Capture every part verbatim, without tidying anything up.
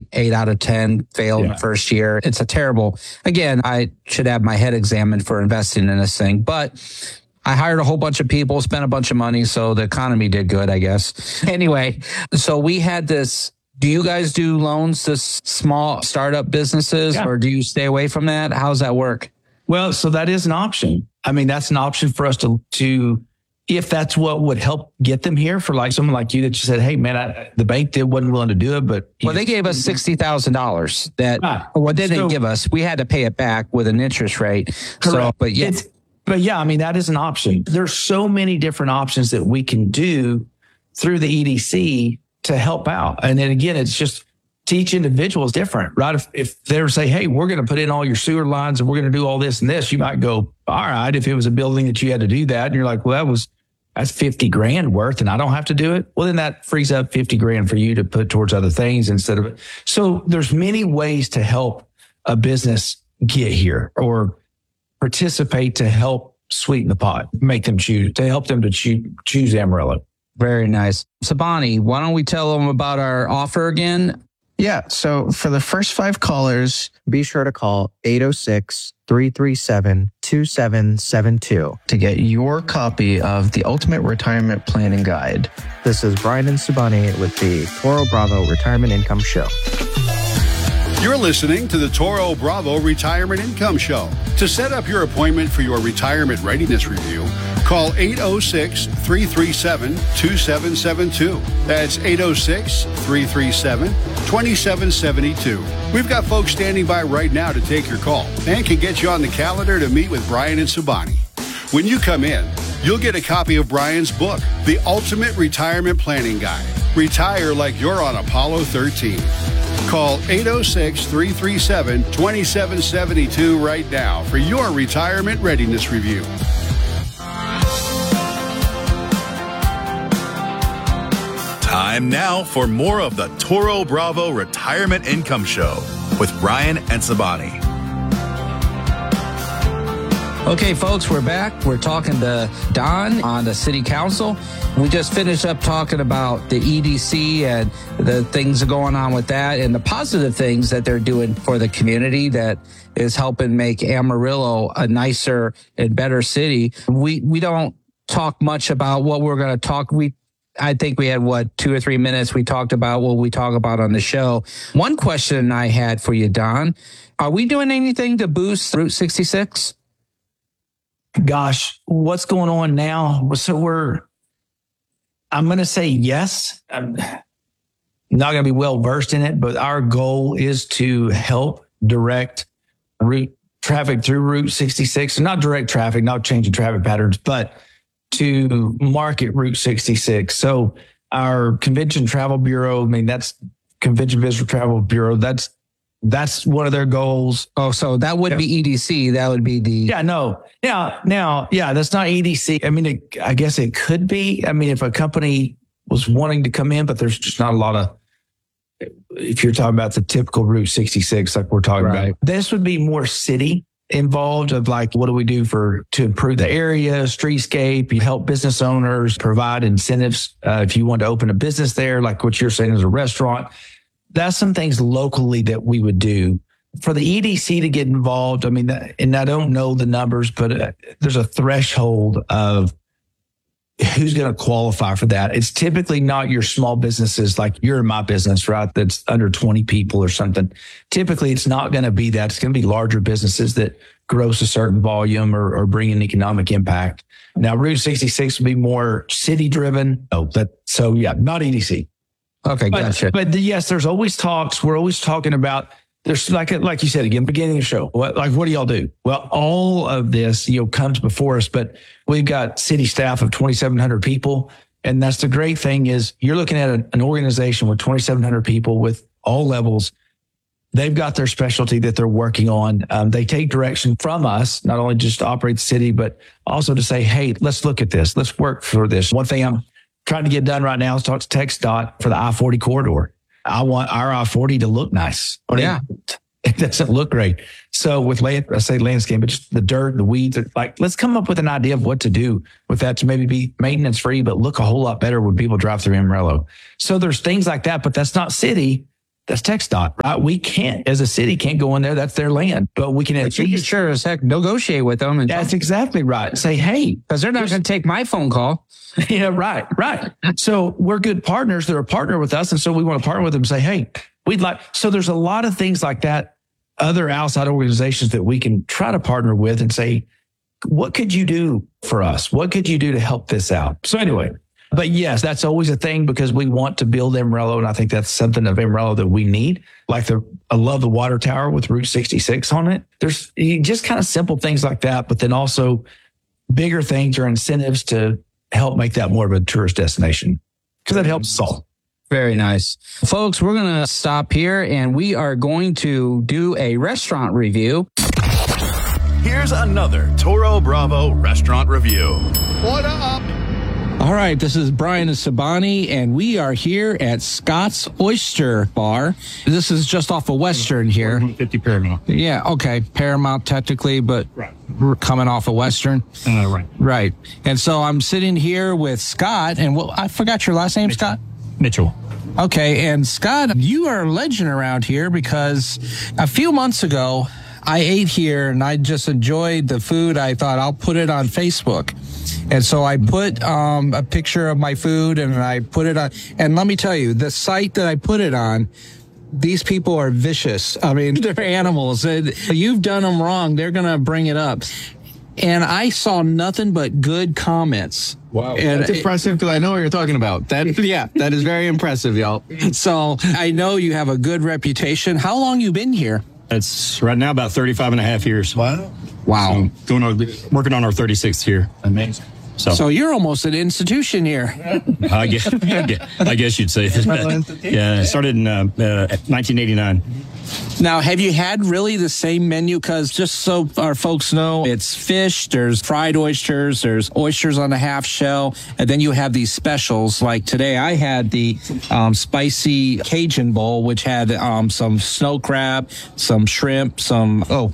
eight out of ten failed yeah. in the first year. It's a terrible, again, I should have my head examined for investing in this thing, but I hired a whole bunch of people, spent a bunch of money, so the economy did good, I guess. Anyway, so we had this. Do you guys do loans to small startup businesses yeah. or do you stay away from that? How does that work? Well, so that is an option. I mean, that's an option for us to, to if that's what would help get them here for like someone like you that you said, hey, man, I, the bank did, wasn't willing to do it. But well, they gave us sixty thousand dollars that ah, what they didn't so, give us. We had to pay it back with an interest rate. Correct. So, but yeah. It's, but yeah, I mean, that is an option. There's so many different options that we can do through the E D C to help out. And then again, it's just teach individuals different, right? If, if they're say, hey, we're going to put in all your sewer lines and we're going to do all this and this, you might go, all right. If it was a building that you had to do that and you're like, well, that was, that's fifty grand worth and I don't have to do it. Well, then that frees up fifty grand for you to put towards other things instead of it. So there's many ways to help a business get here or participate to help sweeten the pot, make them choose, to help them to choose, choose Amarillo. Very nice. Sabani, why don't we tell them about our offer again? Yeah. So for the first five callers, be sure to call eight oh six, three three seven, two seven seven two to get your copy of the Ultimate Retirement Planning Guide. This is Brian and Sabani with the Toro Bravo Retirement Income Show. You're listening to the Toro Bravo Retirement Income Show. To set up your appointment for your retirement readiness review, call eight oh six, three three seven, two seven seven two. That's eight oh six, three three seven, two seven seven two. We've got folks standing by right now to take your call and can get you on the calendar to meet with Brian and Sabani. When you come in, you'll get a copy of Brian's book, The Ultimate Retirement Planning Guide. Retire like you're on Apollo thirteen. Call eight oh six, three three seven, two seven seven two right now for your retirement readiness review. Time now for more of the Toro Bravo Retirement Income Show with Brian and Sabani. Okay, folks, we're back. We're talking to Don on the city council. We just finished up talking about the E D C and the things going on with that and the positive things that they're doing for the community that is helping make Amarillo a nicer and better city. We we don't talk much about what we're going to talk. We I think we had, what, two or three minutes. We talked about what we talk about on the show. One question I had for you, Don, are we doing anything to boost Route sixty-six? Gosh, what's going on now? So we're, I'm going to say yes. I'm not going to be well versed in it, but our goal is to help direct route traffic through Route sixty-six, and not direct traffic, not changing traffic patterns, but to market Route sixty-six. So our Convention Travel Bureau, I mean, that's Convention Visitor Travel Bureau. That's, that's one of their goals. Oh, so that would yeah. be E D C. That would be the. Yeah, no. Now, now, yeah, that's not E D C. I mean, it, I guess it could be. I mean, if a company was wanting to come in, but there's just not a lot of, if you're talking about the typical Route sixty-six, like we're talking right. about, this would be more city involved of like, what do we do for, to improve the area, streetscape, you help business owners, provide incentives. Uh, if you want to open a business there, like what you're saying is a restaurant, that's some things locally that we would do. For the E D C to get involved, I mean, that, and I don't know the numbers, but uh, there's a threshold of who's going to qualify for that. It's typically not your small businesses like you're in my business, right? That's under twenty people or something. Typically, it's not going to be that. It's going to be larger businesses that gross a certain volume or, or bring an economic impact. Now, Route sixty-six would be more city driven. Oh, that, so yeah, not E D C. Okay, but, gotcha. But the, yes, there's always talks. We're always talking about, there's like, like you said, again, beginning of the show, what, like, what do y'all do? Well, all of this, you know, comes before us, but we've got city staff of twenty-seven hundred people. And that's the great thing is you're looking at a, an organization with twenty-seven hundred people with all levels. They've got their specialty that they're working on. Um, they take direction from us, not only just to operate the city, but also to say, hey, let's look at this. Let's work for this. One thing I'm trying to get done right now is talk to TxDOT for the I forty corridor. I want our I forty to look nice. Yeah. It doesn't look great. So with land, I say landscape, but just the dirt, the weeds, like, let's come up with an idea of what to do with that to maybe be maintenance free, but look a whole lot better when people drive through Amarillo. So there's things like that, but that's not city. That's TxDOT, right? We can't, as a city, can't go in there. That's their land. But we can at But you can least, sure as heck negotiate with them. And that's exactly right. Say, hey, because they're not going to take my phone call. yeah, right, right. So we're good partners. They're a partner with us. And so we want to partner with them and say, hey, we'd like, so there's a lot of things like that, other outside organizations that we can try to partner with and say, what could you do for us? What could you do to help this out? So anyway, but yes, that's always a thing because we want to build Amarillo. And I think that's something of Amarillo that we need. Like the, I love the water tower with Route sixty-six on it. There's just kind of simple things like that, but then also bigger things or incentives to help make that more of a tourist destination because that helps us all. Very nice. Folks, we're going to stop here and we are going to do a restaurant review. Here's another Toro Bravo restaurant review. Order up. All right, this is Brian and Sabani, and we are here at Scott's Oyster Bar. This is just off of Western here. fifty Paramount. Yeah, okay, Paramount technically, but Right. we're coming off of Western. Uh, right. Right. And so I'm sitting here with Scott, and well, I forgot your last name, Scott? Mitchell. Okay, and Scott, you are a legend around here because a few months ago, I ate here and I just enjoyed the food. I thought I'll put it on Facebook. And so I put um, a picture of my food and I put it on. And let me tell you, the site that I put it on, these people are vicious. I mean, they're animals. You've done them wrong. They're going to bring it up. And I saw nothing but good comments. Wow. And That's impressive because I know what you're talking about. That, yeah, that is very impressive, y'all. So I know you have a good reputation. How long you been here? It's right now about thirty-five and a half years. Wow. Wow. Um, doing our, working on our thirty-sixth year. Amazing. So, So you're almost an institution here. I guess, I guess you'd say. Yeah, I started in uh, uh, nineteen eighty-nine. Now, have you had really the same menu? Because just so our folks know, it's fish, there's fried oysters, there's oysters on the half shell, and then you have these specials. Like today, I had the um, spicy Cajun bowl, which had um, some snow crab, some shrimp, some, oh,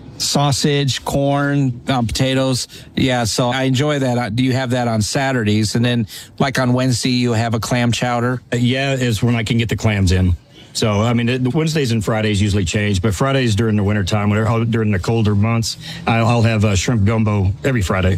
sausage, corn, um, potatoes. Yeah, so I enjoy that. Do you have that on Saturdays? And then, like on Wednesday, you have a clam chowder? Uh, yeah, is when I can get the clams in. So, I mean, the Wednesdays and Fridays usually change, but Fridays during the wintertime, whenever, during the colder months, I'll, I'll have a shrimp gumbo every Friday.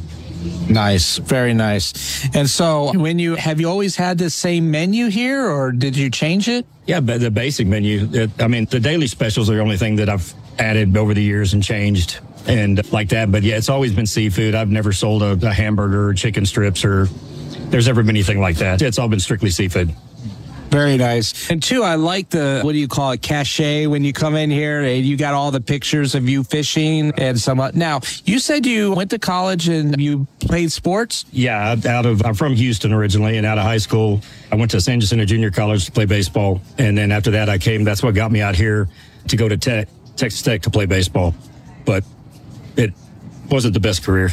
Nice. Very nice. And so when you, have you always had the same menu here or did you change it? Yeah, but the basic menu, it, I mean, the daily specials are the only thing that I've added over the years and changed and like that. But yeah, it's always been seafood. I've never sold a, a hamburger or chicken strips or there's ever been anything like that. It's all been strictly seafood. Very nice. And two, I like the, what do you call it, cachet when you come in here and you got all the pictures of you fishing and some. Uh, now, you said you went to college and you played sports? Yeah, out of, I'm from Houston originally, and out of high school, I went to San Jacinto Junior College to play baseball. And then after that, I came, that's what got me out here to go to Tech, Texas Tech to play baseball. But it wasn't the best career.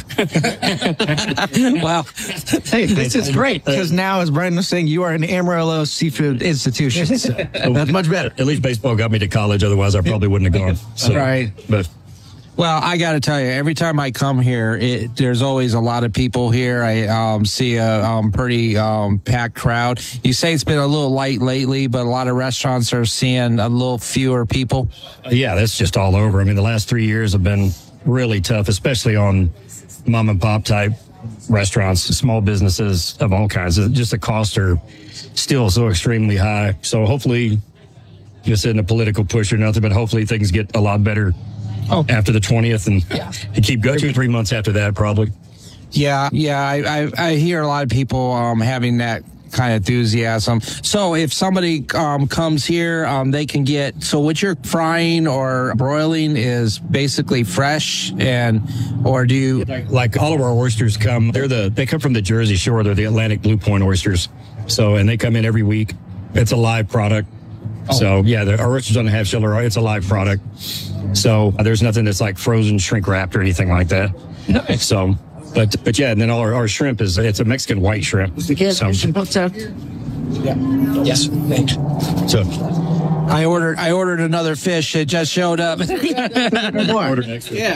Wow. Hey, this is great because now, as Brian was saying, you are an Amarillo seafood institution. So that's much better. At least baseball got me to college. Otherwise, I probably wouldn't have gone. So, Right. But Well, I got to tell you, every time I come here, it, there's always a lot of people here. I um, see a um, pretty um, packed crowd. You say it's been a little light lately, but a lot of restaurants are seeing a little fewer people. uh, yeah, that's just all over. I mean, the last three years have been really tough, especially on mom and pop type restaurants, small businesses of all kinds. Just the costs are still so extremely high. So hopefully, just in a political push or nothing, but hopefully things get a lot better oh. after the twentieth and, yeah. and keep going two, three months after that, probably. Yeah, yeah, I, I, I hear a lot of people um, having that kind of enthusiasm. So if somebody um, comes here, um, they can get, so what you're frying or broiling is basically fresh, and, or do you? Like all of our oysters come, they're the, they come from the Jersey Shore. They're the Atlantic Blue Point oysters. So, and they come in every week. It's a live product. Oh. So yeah, the, our oysters on the half shell are, it's a live product. So there's nothing that's like frozen shrink wrapped or anything like that. Nice. So, But but yeah, and then all our, our shrimp is, it's a Mexican white shrimp. So, Yeah. Yes. Thanks. So I ordered I ordered another fish. It just showed up. Yeah.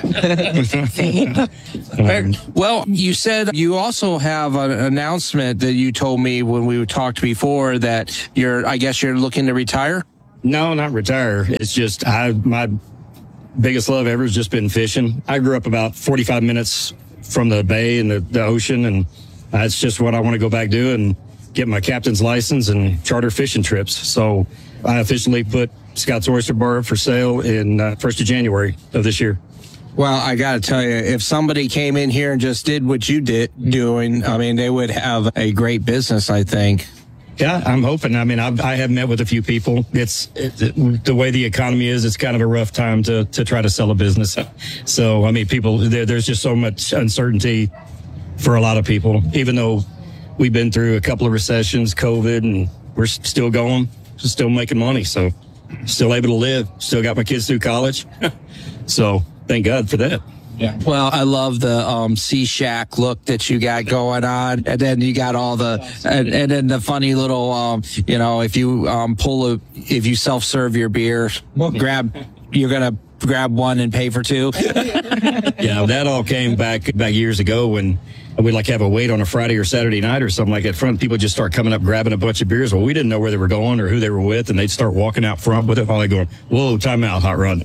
Well, you said you also have an announcement that you told me when we talked before that you're, I guess you're looking to retire. No, not retire. It's just I my biggest love ever has just been fishing. I grew up about forty-five minutes from the bay and the, the ocean, and that's just what I want to go back do and get my captain's license and charter fishing trips. So I officially put Scott's Oyster Bar for sale in uh, first of January of this year. Well, I got to tell you, if somebody came in here and just did what you did doing, I mean, they would have a great business, I think. Yeah, I'm hoping. I mean, I've, I have met with a few people. It's it, it, the way the economy is. It's kind of a rough time to to try to sell a business. So, I mean, people there, there's just so much uncertainty for a lot of people. Even though we've been through a couple of recessions, COVID, and we're still going, still making money. So, still able to live. Still got my kids through college. So, thank God for that. Yeah. Well, I love the um, Sea Shack look that you got going on, and then you got all the, and, and then the funny little, um, you know, if you um, pull a, if you self serve your beer, grab, you're gonna grab one and pay for two. Yeah, that all came back back years ago when we'd like have a wait on a Friday or Saturday night or something like that. Front people just start coming up grabbing a bunch of beers. Well, we didn't know where they were going or who they were with, and they'd start walking out front with it while they going, "Whoa, time out, hot rod."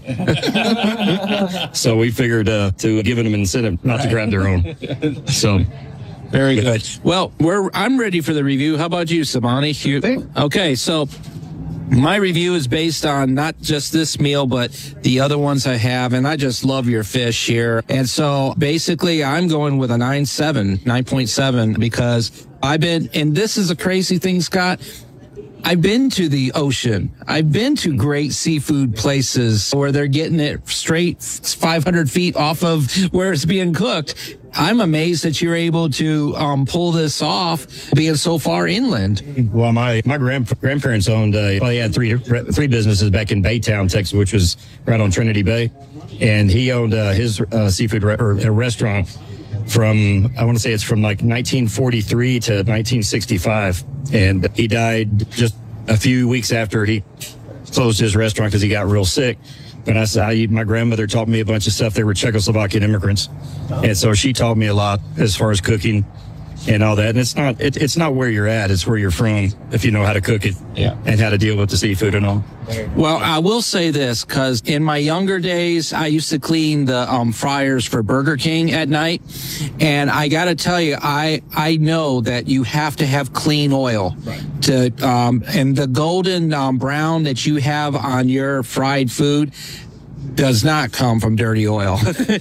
So we figured uh, to give them an incentive not to grab their own. So. Very good. Well, we're I'm ready for the review. How about you, Sabani? You, okay, so my review is based on not just this meal, but the other ones I have, and I just love your fish here. And so basically I'm going with a nine seven, nine point seven, because I've been, and this is a crazy thing, Scott, I've been to the ocean. I've been to great seafood places where they're getting it straight five hundred feet off of where it's being cooked. I'm amazed that you're able to um, pull this off being so far inland. Well, my, my grand, grandparents owned, uh, well, he had three, three businesses back in Baytown, Texas, which was right on Trinity Bay. And he owned uh, his uh, seafood re- or a restaurant from, I want to say it's from like nineteen forty-three to nineteen sixty-five. And he died just a few weeks after he closed his restaurant because he got real sick. But I said, I, my grandmother taught me a bunch of stuff. They were Czechoslovakian immigrants. And so she taught me a lot as far as cooking and all that. And it's not, it, it's not where you're at. It's where you're from if you know how to cook it yeah. and how to deal with the seafood and all. Well, I will say this, because in my younger days, I used to clean the um, fryers for Burger King at night. And I got to tell you, I, I know that you have to have clean oil. Right. To, um, and the golden um, brown that you have on your fried food does not come from dirty oil.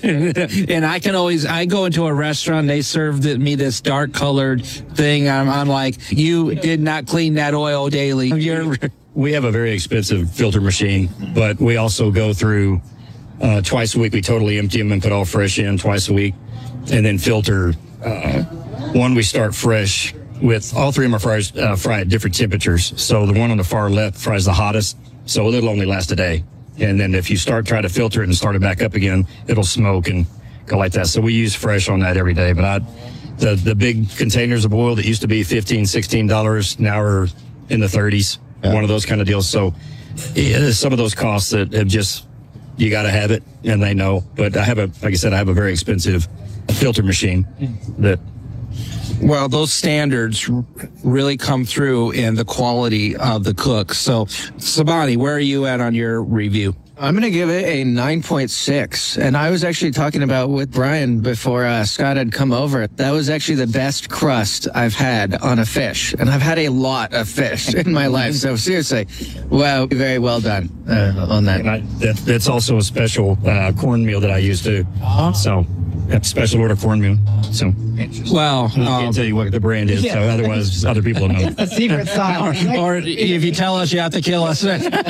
And I can always, I go into a restaurant, they serve me this dark colored thing. I'm, I'm like, you did not clean that oil daily. You're, we have a very expensive filter machine, but we also go through uh, twice a week. We totally empty them and put all fresh in twice a week, and then filter. Uh, one, we start fresh with all three of my fries uh, fry at different temperatures. So the one on the far left fries the hottest, so it'll only last a day. And then if you start trying to filter it and start it back up again, it'll smoke and go like that. So we use fresh on that every day. But I, the the big containers of oil that used to be fifteen dollars, sixteen dollars now are in the thirties. Yeah. One of those kind of deals. So yeah, some of those costs that have just, you got to have it, and they know. But I have a, like I said, I have a very expensive filter machine that. Well, those standards really come through in the quality of the cook. So, Sabani, where are you at on your review? I'm going to give it a nine point six. And I was actually talking about with Brian before uh, Scott had come over. That was actually the best crust I've had on a fish. And I've had a lot of fish in my life. So seriously, wow, very well done uh, on that. And I, that. That's also a special uh, cornmeal that I use too. Uh-huh. So, that's special order cornmeal. So, well, I can't um, tell you what the brand is. Yeah. So otherwise, other people know. It's a secret style. or, or if you tell us, you have to kill us.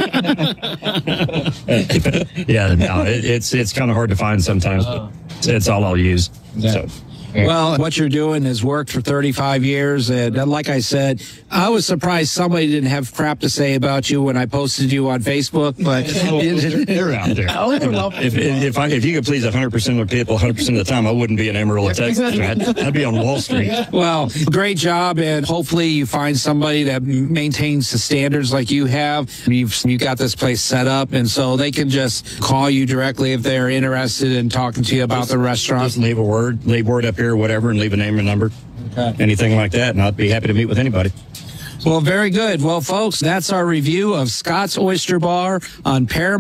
Yeah, no, it, it's it's kind of hard to find sometimes. But it's, it's all I'll use. Yeah. So. Well, what you're doing has worked for thirty-five years. And like I said, I was surprised somebody didn't have crap to say about you when I posted you on Facebook. But they're out there. If, if, I, if you could please one hundred percent of the people one hundred percent of the time, I wouldn't be in Amarillo, Texas. I'd, I'd be on Wall Street. Well, great job. And hopefully you find somebody that maintains the standards like you have. You've you got this place set up. And so they can just call you directly if they're interested in talking to you about just, the restaurant. Just leave a word, leave word up here or whatever, and leave a name and number, okay. Anything like that, and I'd be happy to meet with anybody. Well, very good. Well, folks, that's our review of Scott's Oyster Bar on Paramount.